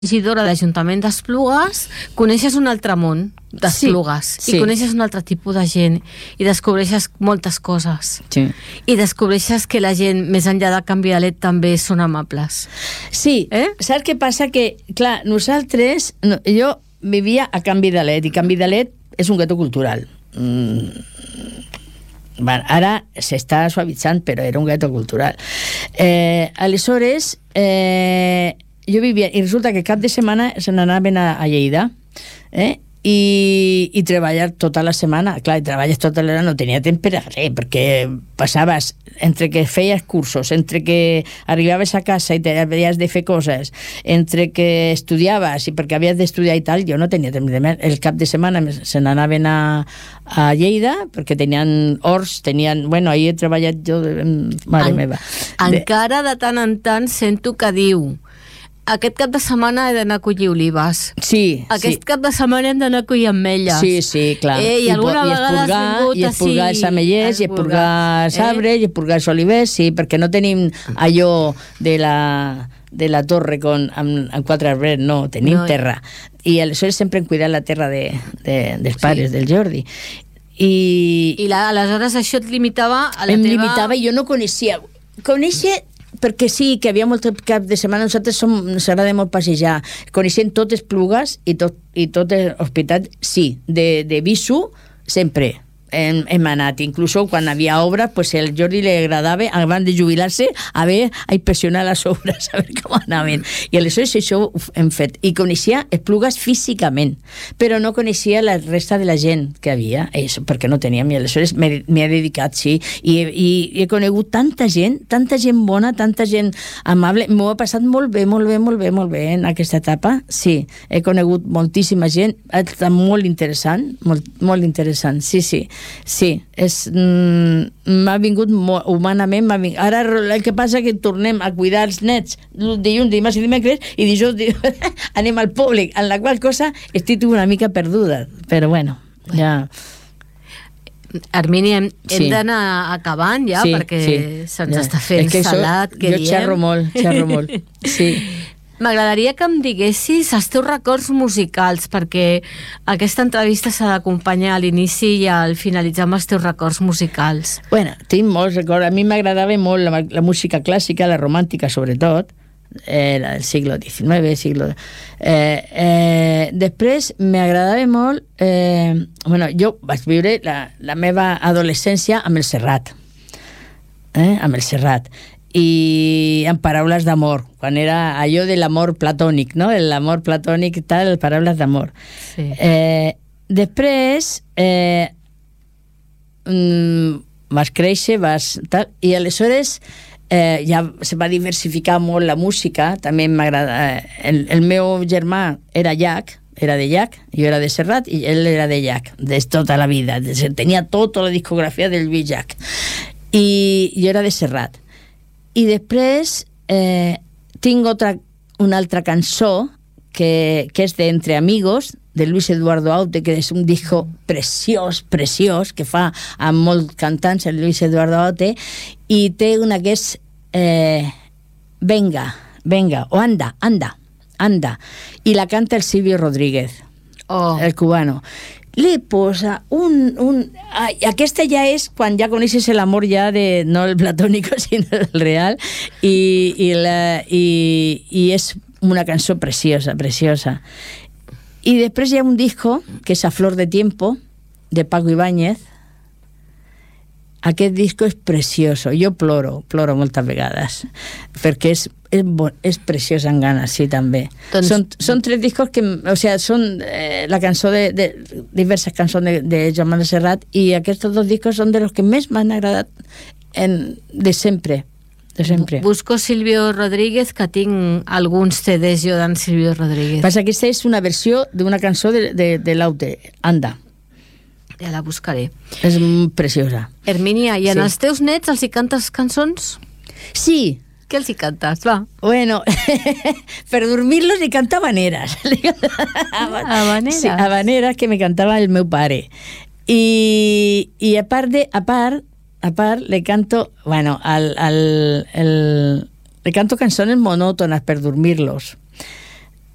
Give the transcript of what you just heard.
regidora de l'Ajuntament d'Esplugues, coneixes un altre món d'Esplugues, i coneixes un altre tipus de gent i descobreixes moltes coses i descobreixes que la gent més enllà de Can Vidalet també són amables. Saps què passa? Que, clar, nosaltres, jo vivia a Can Vidalet i Can Vidalet és un gueto cultural. Ara s'està suavitzant, però era un gueto cultural. Aleshores, jo vivia, i resulta que cap de setmana se n'anaven a Lleida, i treballar tota la setmana. Clar, treballes tota la setmana, no tenia temps per a res, perquè passaves entre que feies cursos, entre que arribaves a casa i havies de fer coses, entre que estudiaves i perquè havies d'estudiar i tal, jo no tenia temps de més. El cap de setmana se n'anaven a Lleida, perquè tenien horts, bueno, ahir he treballat jo, mare meva. Encara de tant en tant sento que diu: aquest cap de setmana he d'anar a collir olives. Aquest cap de setmana hem d'anar a collir ametlles. Sí, clar. I alguna vegada has vingut i espurgar els amellers, i espurgar els arbres, i espurgar els olivers, perquè no tenim allò de la torre amb quatre arbres, no, tenim terra. I aleshores sempre hem cuidat la terra dels pares, del Jordi. I aleshores això et limitava a la teva... Em limitava i jo no coneixia perquè sí, que havia molt cap de setmana. Nosaltres ens agrada molt passejar, coneixem totes Esplugues i tot l'hospital, de visu sempre hem anat, inclús quan havia obres, pues el Jordi li agradava abans de jubilar-se a inspeccionar les obres, a veure com anaven, i aleshores això ho hem fet, i coneixia Esplugues físicament, però no coneixia la resta de la gent que havia, perquè no teníem, i aleshores m'he dedicat, i he conegut tanta gent bona, tanta gent amable. M'ho ha passat molt bé en aquesta etapa. He conegut moltíssima gent, ha estat molt interessant, molt interessant, m'ha vingut humanament, ara el que passa que tornem a cuidar els nets dilluns, dimarts i dimecres, i dijous anem al públic, en la qual cosa estic una mica perduda, però bueno, ja... Hermínia, hem d'anar acabant ja, perquè se'ns està fent salat, que diem. Jo xerro molt, sí. M'agradaria que em diguessis els teus records musicals, perquè aquesta entrevista s'ha d'acompanyar a l'inici i al finalitzar amb els teus records musicals. Bueno, tinc molts records. A mi m'agradava molt la música clàssica, la romàntica sobretot, del segle XIX, després m'agradava molt... jo vaig viure la meva adolescència amb el Serrat, i amb paraules d'amor, quan era allò de l'amor platònic, no? L'amor platònic i tal, paraules d'amor. Després vas créixer, i aleshores ja se va diversificar molt la música, també m'agrada. El meu germà era de Llac, jo era de Serrat i ell era de Llac, de tota la vida, tenia tota la discografia del Lluís Llach, i jo era de Serrat. I després tinc una altra cançó que és de Entre Amigos, de Luis Eduardo Aute, que és un disco preciós, que fa amb molts cantants, el Luis Eduardo Aute, i té una que és Venga, o Anda, i la canta el Silvio Rodríguez, el cubano. Li posa aquesta ja és quan ja coneixes l'amor ja de, no el platònico sinó el real, i és una cançó preciosa. I després hi ha un disco que és A Flor de Tiempo, de Paco Ibáñez. Aquest disco és precioso, jo ploro moltes vegades, perquè és preciós en ganes, sí, també. Són tres discos que, són la cançó de diverses cançons de Joan Manuel Serrat, i aquests dos discos són de los que més m'han agradat de sempre. Busco Silvio Rodríguez, que tinc alguns CDs jo d'en Silvio Rodríguez. Passa que aquesta és una versió d'una cançó de l'Aute, Anda. Ja la buscaré. És preciosa. Hermínia, i en els teus nets els hi cantes cançons? Sí. Què els hi cantes? Va. Bueno, per dormir-los li canta habaneres. Habaneres? Sí, habaneres que me cantava el meu pare. I a part le canto, le canto cançons monòtones per dormir-los.